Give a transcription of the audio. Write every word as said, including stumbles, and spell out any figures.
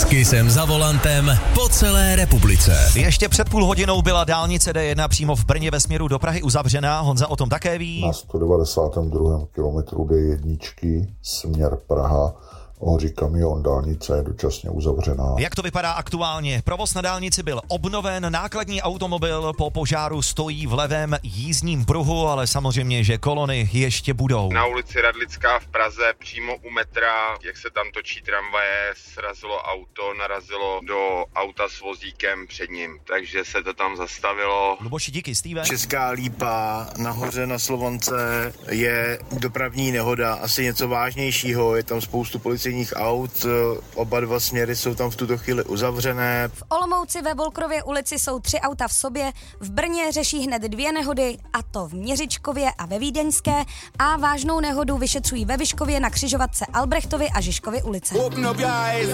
S Kissem za volantem po celé republice. Ještě před půl hodinou byla dálnice D jedna přímo v Brně ve směru do Prahy uzavřená. Honza o tom také ví. Na sto devadesátém druhém kilometru D jedna směr Praha hoří kamion, dálnice je dočasně uzavřená. Jak to vypadá aktuálně? Provoz na dálnici byl obnoven, nákladní automobil po požáru stojí v levém jízdním pruhu, ale samozřejmě, že kolony ještě budou. Na ulici Radlická v Praze, přímo u metra, jak se tam točí tramvaje, srazilo auto, narazilo do auta s vozíkem před ním, takže se to tam zastavilo. Luboši, díky, Steven. Česká Lípa, nahoře na Slovance je dopravní nehoda, asi něco vážnějšího, je tam spoustu policie aut, oba dva směry jsou tam v tuto chvíli uzavřené. V Olomouci ve Volkrově ulici jsou tři auta v sobě, v Brně řeší hned dvě nehody, a to v Měřičkově a ve Vídeňské, a vážnou nehodu vyšetřují ve Vyškově na křižovatce Albrechtovy a Žižkovy ulice.